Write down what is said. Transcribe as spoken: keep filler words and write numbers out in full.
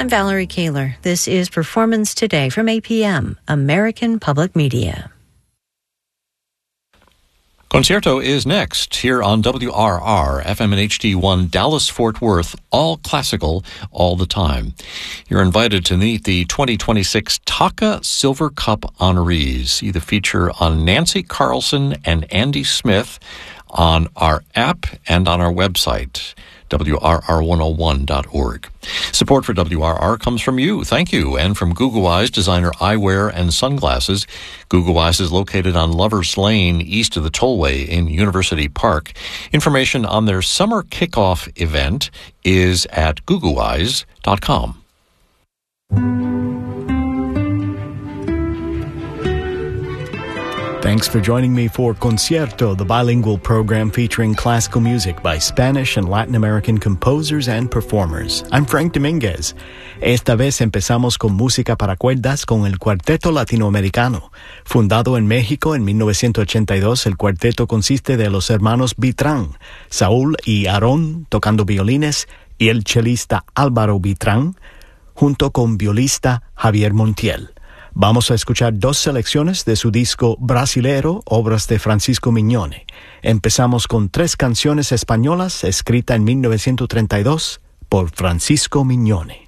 I'm Valerie Kaler. This is Performance Today from A P M, American Public Media. Concierto is next here on W R R, F M and H D one, Dallas-Fort Worth, all classical, all the time. You're invited to meet the twenty twenty-six Taka Silver Cup honorees. See the feature on Nancy Carlson and Andy Smith on our app and on our website, W R R one oh one dot org. Support for W R R comes from you. Thank you. And from Google Eyes, designer eyewear and sunglasses. Google Eyes is located on Lovers Lane, east of the Tollway in University Park. Information on their summer kickoff event is at google eyes dot com. Thanks for joining me for Concierto, the bilingual program featuring classical music by Spanish and Latin American composers and performers. I'm Frank Dominguez. Esta vez empezamos con música para cuerdas con el Cuarteto Latinoamericano. Fundado en México en mil novecientos ochenta y dos, el cuarteto consiste de los hermanos Vitrán, Saúl y Aarón tocando violines y el chelista Álvaro Vitrán, junto con violista Javier Montiel. Vamos a escuchar dos selecciones de su disco Brasilero, obras de Francisco Miñone. Empezamos con tres canciones españolas escritas en mil novecientos treinta y dos por Francisco Miñone.